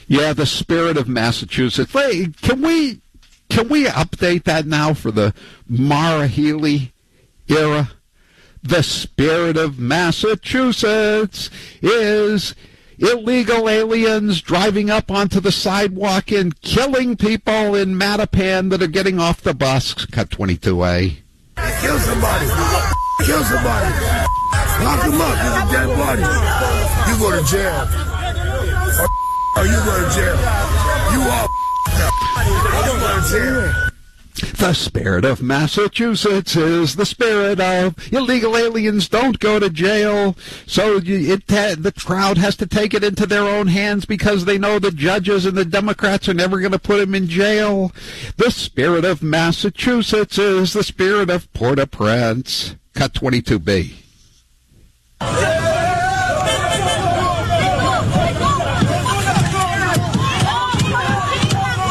Yeah, the spirit of Massachusetts. Wait, can we update that now for the Mara Healey era? The spirit of Massachusetts is illegal aliens driving up onto the sidewalk and killing people in Mattapan that are getting off the bus. Cut 22A. Kill somebody. Kill somebody. Lock him up. He's a dead body. You go to jail. Or you go to jail. You all you go to jail. The spirit of Massachusetts is the spirit of illegal aliens don't go to jail. So the crowd has to take it into their own hands because they know the judges and the Democrats are never going to put them in jail. The spirit of Massachusetts is the spirit of Port-au-Prince. Cut 22B.